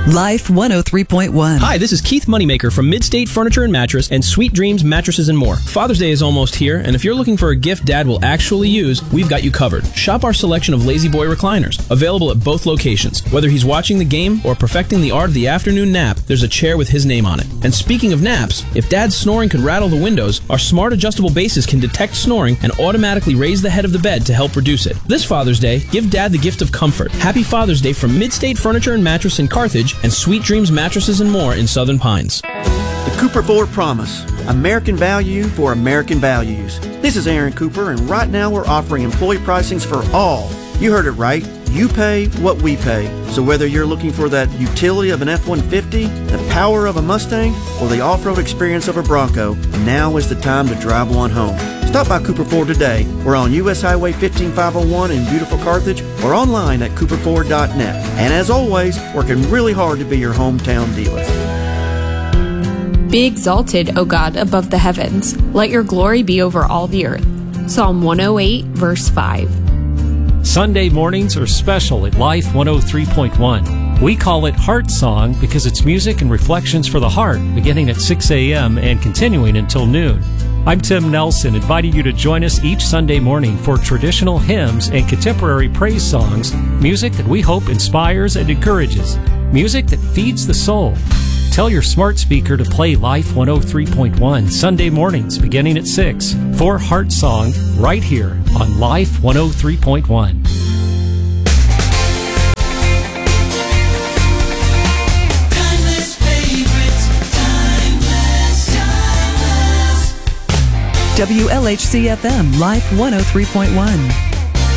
Life 103.1. Hi, this is Keith Moneymaker from Midstate Furniture and Mattress and Sweet Dreams Mattresses and More. Father's Day is almost here, and if you're looking for a gift Dad will actually use, we've got you covered. Shop our selection of Lazy Boy recliners, available at both locations. Whether he's watching the game or perfecting the art of the afternoon nap, there's a chair with his name on it. And speaking of naps, if Dad's snoring could rattle the windows, our smart adjustable bases can detect snoring and automatically raise the head of the bed to help reduce it. This Father's Day, give Dad the gift of comfort. Happy Father's Day from Midstate Furniture and Mattress in Carthage and Sweet Dreams Mattresses and More in Southern Pines. The Cooper Ford Promise. American value for American values. This is Aaron Cooper, and right now we're offering employee pricings for all. You heard it right. You pay what we pay. So whether you're looking for that utility of an F-150, the power of a Mustang, or the off-road experience of a Bronco, now is the time to drive one home. Stop by Cooper Ford today. We're on U.S. Highway 15501 in beautiful Carthage or online at cooperford.net. And as always, working really hard to be your hometown dealer. Be exalted, O God, above the heavens. Let your glory be over all the earth. Psalm 108, verse 5. Sunday mornings are special at Life 103.1. We call it Heart Song because it's music and reflections for the heart, beginning at 6 a.m. and continuing until noon. I'm Tim Nelson, inviting you to join us each Sunday morning for traditional hymns and contemporary praise songs, music that we hope inspires and encourages, music that feeds the soul. Tell your smart speaker to play Life 103.1 Sunday mornings beginning at 6 for Heart Song right here on Life 103.1. WLHC FM, Life 103.1.